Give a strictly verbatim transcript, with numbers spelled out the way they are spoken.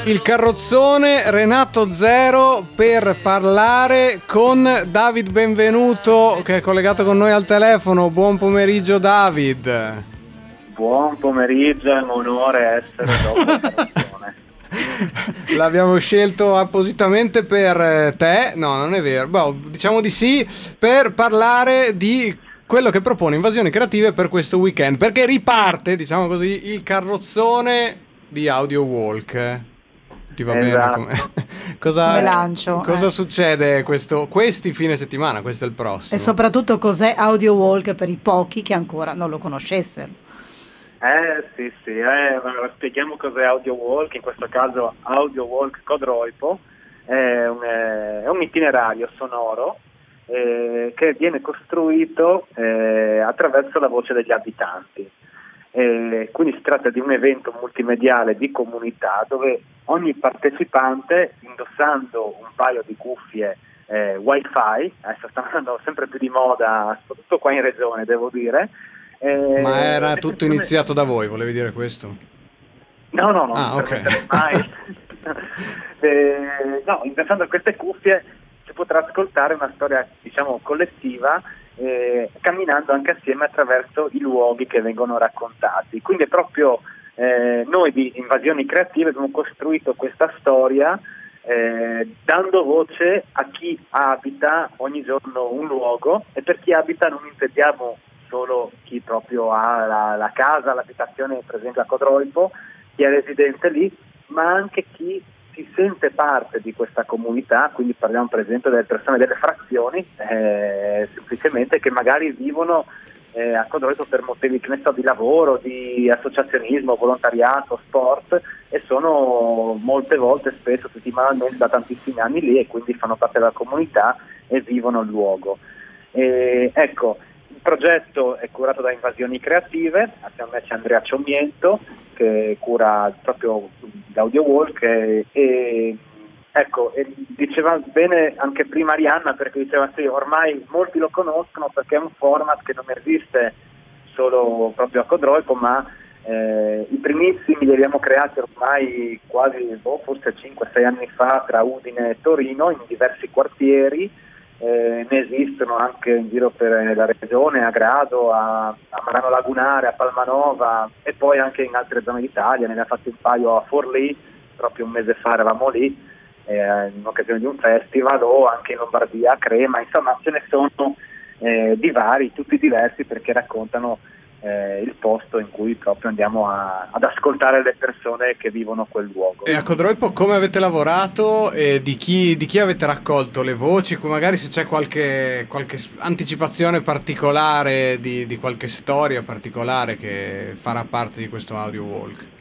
il carrozzone Renato Zero per parlare con David Benvenuto, che è collegato con noi al telefono. Buon pomeriggio David. Buon pomeriggio, è un onore essere dopo la carrozzone. L'abbiamo scelto appositamente per te, no non è vero, boh, diciamo di sì, per parlare di quello che propone Invasioni Creative per questo weekend, perché riparte, diciamo così, il carrozzone di Audio Walk. Ti va Esatto. bene? Come, cosa, Come lancio, cosa eh. succede questo, questi fine settimana? Questo è il E prossimo. soprattutto cos'è Audio Walk per i pochi che ancora non lo conoscessero. Eh sì sì, eh, allora, spieghiamo cos'è Audio Walk, in questo caso Audio Walk Codroipo, è un, eh, è un itinerario sonoro eh, che viene costruito eh, attraverso la voce degli abitanti. Eh, quindi si tratta di un evento multimediale di comunità dove ogni partecipante, indossando un paio di cuffie eh, wifi, adesso stanno andando sempre più di moda, soprattutto qua in regione devo dire. Eh, Ma era le tutto persone- iniziato da voi, volevi dire questo? No, no, no, Ah, non ok. permetterei mai. eh, no, indossando queste cuffie si potrà ascoltare una storia, diciamo, collettiva, eh, camminando anche assieme attraverso i luoghi che vengono raccontati. Quindi è proprio eh, noi di Invasioni Creative abbiamo costruito questa storia eh, dando voce a chi abita ogni giorno un luogo, e per chi abita non intendiamo solo chi proprio ha la, la casa, l'abitazione per esempio a Codroipo, chi è residente lì, ma anche chi si sente parte di questa comunità, quindi parliamo per esempio delle persone delle frazioni, eh, semplicemente che magari vivono eh, a Codroipo per motivi, che ne so, di lavoro, di associazionismo, volontariato, sport, e sono molte volte, spesso settimanalmente, da tantissimi anni lì, e quindi fanno parte della comunità e vivono il luogo. E, ecco, il progetto è curato da Invasioni Creative, assieme a me c'è Andrea Ciommiento che cura proprio l'Audio Walk e, e ecco, e diceva bene anche prima Arianna, perché diceva sì, ormai molti lo conoscono perché è un format che non esiste solo proprio a Codroipo, ma eh, i primissimi li abbiamo creati ormai quasi, boh, forse cinque sei anni fa tra Udine e Torino, in diversi quartieri. Eh, ne esistono anche in giro per la regione, a Grado, a, a Marano Lagunare, a Palmanova, e poi anche in altre zone d'Italia. Ne abbiamo fatti un paio a Forlì, proprio un mese fa eravamo lì eh, in occasione di un festival, o anche in Lombardia a Crema. Insomma, ce ne sono eh, di vari, tutti diversi, perché raccontano eh, il posto in cui proprio andiamo a, ad ascoltare le persone che vivono quel luogo. E a Codroipo come avete lavorato e di chi, di chi avete raccolto le voci? Magari se c'è qualche, qualche anticipazione particolare di, di qualche storia particolare che farà parte di questo Audio Walk.